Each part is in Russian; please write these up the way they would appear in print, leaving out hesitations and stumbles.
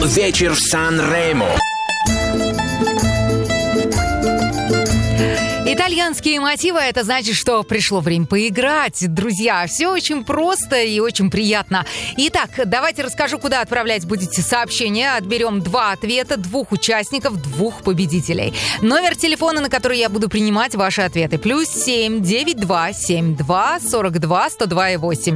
Вечер в Сан-Ремо. Итальянские мотивы – это значит, что пришло время поиграть. Друзья, все очень просто и очень приятно. Итак, давайте расскажу, куда отправлять будете сообщения. Отберем 2 ответа, 2 участников, 2 победителей. Номер телефона, на который я буду принимать ваши ответы. +7 92 72 42 102 8.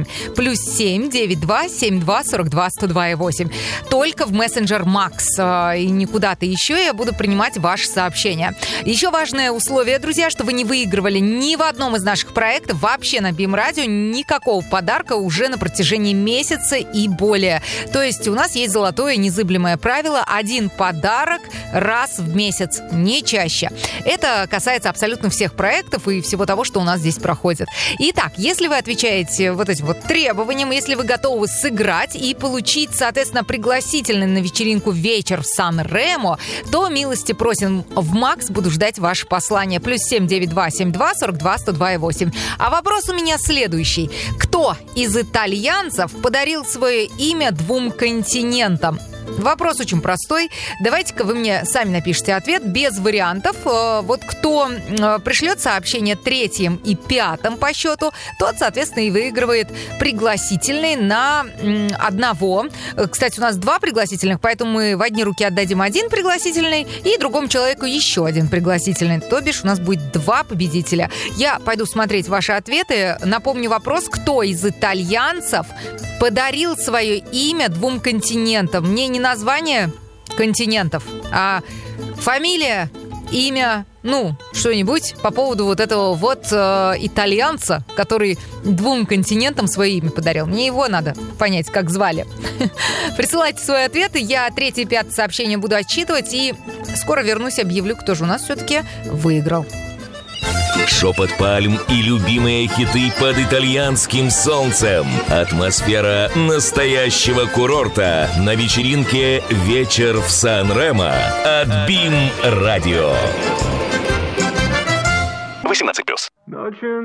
+7 92 72 42 102 8. Только в мессенджер Макс. И не куда-то еще я буду принимать ваши сообщения. Еще важное условие, друзья, что вы не выигрывали ни в одном из наших проектов, вообще на БИМ-радио, никакого подарка уже на протяжении месяца и более. То есть у нас есть золотое незыблемое правило: 1 подарок раз в месяц, не чаще. Это касается абсолютно всех проектов и всего того, что у нас здесь проходит. Итак, если вы отвечаете вот этим вот требованиям, если вы готовы сыграть и получить, соответственно, пригласительный на вечеринку «Вечер в Сан-Ремо», то милости просим в Макс, буду ждать ваше послание. +7 92 72 42 102 8. А вопрос у меня следующий. Кто из итальянцев подарил свое имя 2 континентам? Вопрос очень простой. Давайте-ка вы мне сами напишите ответ без вариантов. Вот кто пришлет сообщение 3-м и 5-м по счету, тот, соответственно, и выигрывает пригласительный на одного. Кстати, у нас 2 пригласительных, поэтому мы в одни руки отдадим 1 пригласительный и другому человеку еще 1 пригласительный. То бишь у нас будет 2 победителя. Я пойду смотреть ваши ответы. Напомню вопрос: кто из итальянцев подарил свое имя 2 континентам? Мне не название континентов, а фамилия, имя, что-нибудь по поводу вот этого вот итальянца, который 2 континентам свое имя подарил. Мне его надо понять, как звали. Присылайте свои ответы, я 3-е и 5-е сообщения буду отчитывать, и скоро вернусь, объявлю, кто же у нас все-таки выиграл. Шепот пальм и любимые хиты под итальянским солнцем. Атмосфера настоящего курорта на вечеринке «Вечер в Сан-Ремо» от БИМ-радио. 18+.